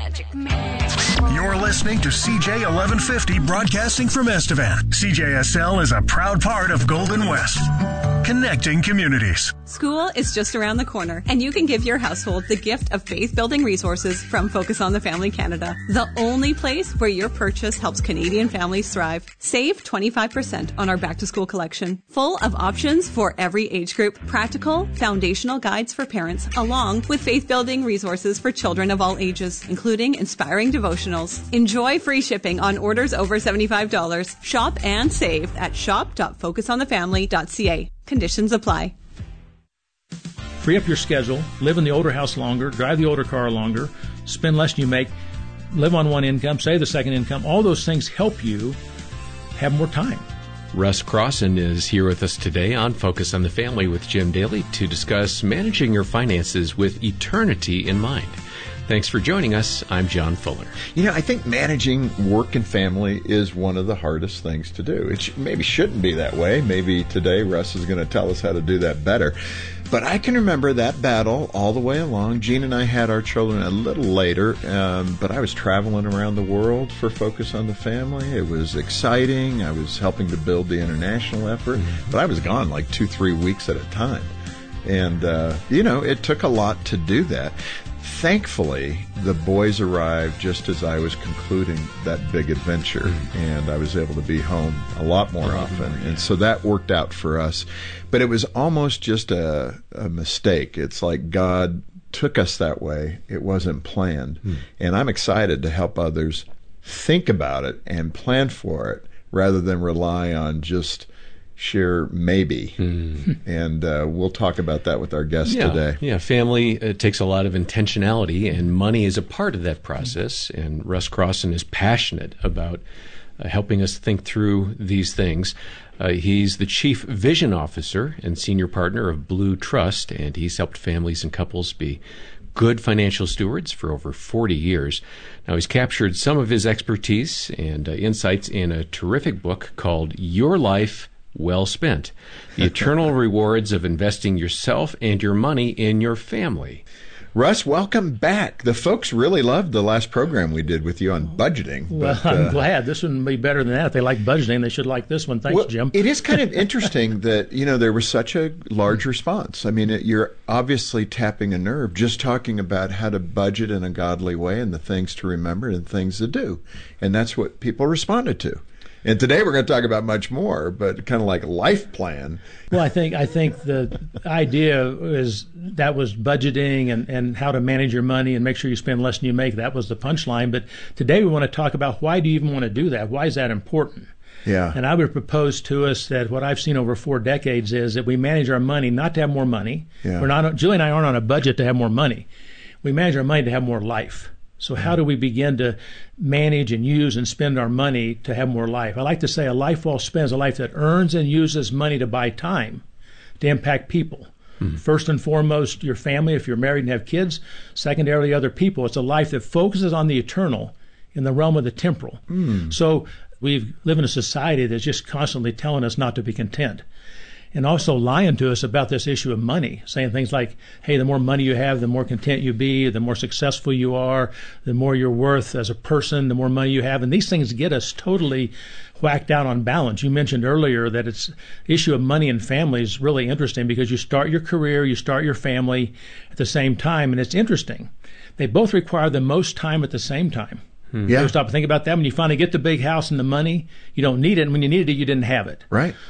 magic. You're listening to CJ 1150 broadcasting from Estevan. CJSL is a proud part of Golden West, connecting communities. School is just around the corner, and you can give your household the gift of faith-building resources from Focus on the Family Canada, the only place where your purchase helps Canadian families thrive. Save 25% on our back-to-school collection, full of options for every age group, practical, foundational guides for parents, along with faith-building resources for children of all ages, including inspiring devotionals. Enjoy free shipping on orders over $75. Shop and save at shop.focusonthefamily.ca. Conditions apply. Free up your schedule, live in the older house longer, drive the older car longer, spend less than you make, live on one income, save the second income. All those things help you have more time. Russ Crossan is here with us today on Focus on the Family with Jim Daly to discuss managing your finances with eternity in mind. Thanks for joining us. I'm John Fuller. You know, I think managing work and family is one of the hardest things to do. It maybe shouldn't be that way. Maybe today Russ is going to tell us how to do that better. But I can remember that battle all the way along. Jean and I had our children a little later, but I was traveling around the world for Focus on the Family. It was exciting. I was helping to build the international effort, but I was gone like 2-3 weeks at a time. And, it took a lot to do that. Thankfully, the boys arrived just as I was concluding that big adventure, and I was able to be home a lot more often. And so that worked out for us. But it was almost just a mistake. It's like God took us that way. It wasn't planned. And I'm excited to help others think about it and plan for it rather than rely on just sheer maybe. And we'll talk about that with our guest today. Yeah, family takes a lot of intentionality, and money is a part of that process. And Russ Crossan is passionate about helping us think through these things. He's the Chief Vision Officer and Senior Partner of Blue Trust, and he's helped families and couples be good financial stewards for over 40 years. Now, he's captured some of his expertise and insights in a terrific book called Your Life Well Spent, The Eternal Rewards of Investing Yourself and Your Money in Your Family. Russ, welcome back. The folks really loved the last program we did with you on budgeting. Well, I'm glad. This one would be better than that. If they like budgeting, they should like this one. Thanks, Jim. It is kind of interesting that, there was such a large response. I mean, you're obviously tapping a nerve just talking about how to budget in a godly way and the things to remember and things to do. And that's what people responded to. And today we're going to talk about much more, but kind of like a life plan. Well, I think the idea is that was budgeting and how to manage your money and make sure you spend less than you make. That was the punchline. But today we want to talk about why do you even want to do that? Why is that important? Yeah. And I would propose to us that what I've seen over 4 decades is that we manage our money not to have more money. Yeah. Julie and I aren't on a budget to have more money. We manage our money to have more life. So how do we begin to manage and use and spend our money to have more life? I like to say a life well spent is a life that earns and uses money to buy time, to impact people. First and foremost, your family, if you're married and have kids. Secondarily, other people. It's a life that focuses on the eternal in the realm of the temporal. So we live in a society that's just constantly telling us not to be content. And also lying to us about this issue of money, saying things like, hey, the more money you have, the more content you be, the more successful you are, the more you're worth as a person, the more money you have. And these things get us totally whacked out on balance. You mentioned earlier that it's issue of money and family is really interesting because you start your career, you start your family at the same time, and it's interesting. They both require the most time at the same time. Yeah. You stop and think about that. When you finally get the big house and the money, you don't need it. And when you needed it, you didn't have it. Right.